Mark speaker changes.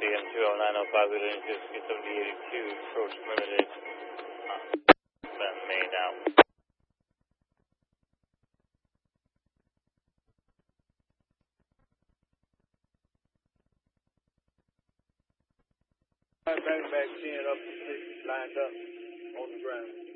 Speaker 1: CM 20905, leading to 7082, approach limited. Send main out.
Speaker 2: Back 10 up to 6, lined up on the ground.